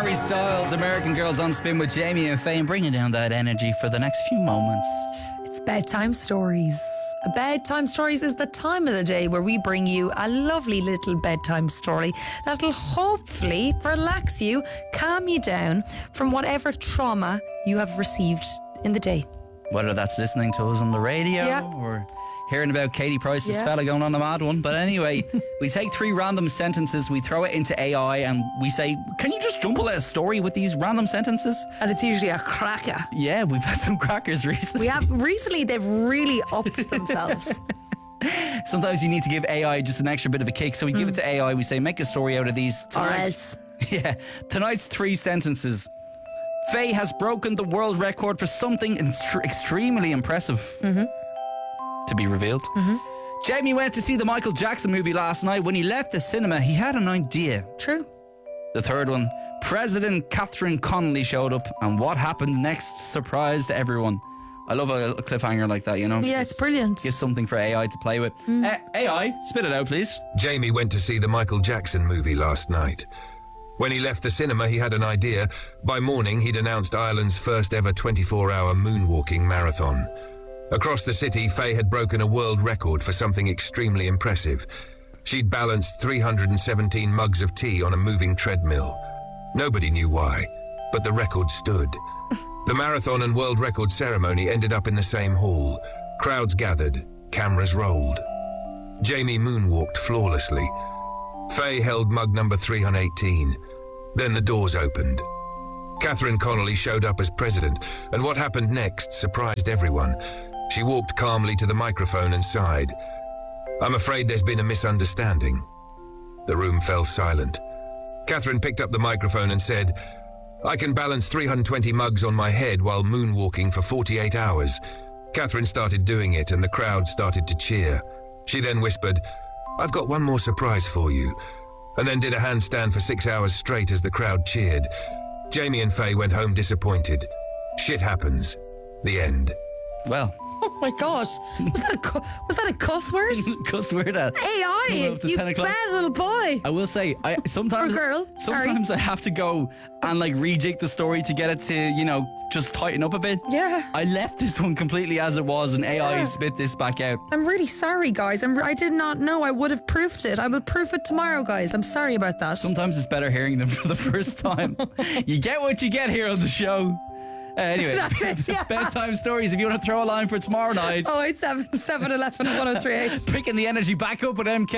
Harry Styles, American Girls on Spin with Jamie and Faye, and bringing down that energy for the next few moments. It's Bedtime Stories. Bedtime Stories is the time of the day where we bring you a lovely little bedtime story that'll hopefully relax you, calm you down from whatever trauma you have received in the day. Whether that's listening to us on the radio or hearing about Katie Price's fella going on a mad one. But anyway, we take 3 random sentences, we throw it into AI and we say, can you just jumble out a story with these random sentences? And it's usually a cracker. Yeah, we've had some crackers recently. Recently they've really upped themselves. Sometimes you need to give AI just an extra bit of a kick. So we give it to AI, we say, make a story out of these. Tonight's 3 sentences. Faye has broken the world record for something extremely impressive. To be revealed. Jamie went to see the Michael Jackson movie last night. When he left the cinema, he had an idea. True. The third one, President Catherine Connolly showed up, and what happened next surprised everyone. I love a cliffhanger like that, you know? Yeah, it's brilliant. Give something for AI to play with. AI, spit it out, please. Jamie went to see the Michael Jackson movie last night. When he left the cinema, he had an idea. By morning, he'd announced Ireland's first ever 24-hour moonwalking marathon. Across the city, Faye had broken a world record for something extremely impressive. She'd balanced 317 mugs of tea on a moving treadmill. Nobody knew why, but the record stood. The marathon and world record ceremony ended up in the same hall. Crowds gathered, cameras rolled. Jamie moonwalked flawlessly. Faye held mug number 318. Then the doors opened. Catherine Connolly showed up as president, and what happened next surprised everyone. She walked calmly to the microphone and sighed. I'm afraid there's been a misunderstanding. The room fell silent. Catherine picked up the microphone and said, I can balance 320 mugs on my head while moonwalking for 48 hours. Catherine started doing it and the crowd started to cheer. She then whispered, I've got one more surprise for you, and then did a handstand for 6 hours straight as the crowd cheered. Jamie and Faye went home disappointed. Shit happens. The end. Well. Oh my God. Was that a cuss word? Cuss word at AI, you bad little boy. I will say, sometimes... Or girl. Sometimes I have to go and rejig the story to get it to, just tighten up a bit. Yeah. I left this one completely as it was and AI spit this back out. I'm really sorry, guys. I did not know. I would have proofed it. I will proof it tomorrow, guys. I'm sorry about that. Sometimes it's better hearing them for the first time. You get what you get here on the show. Anyway, That's it, bedtime stories. If you want to throw a line for tomorrow night, 087 711 1038. Picking the energy back up with MK.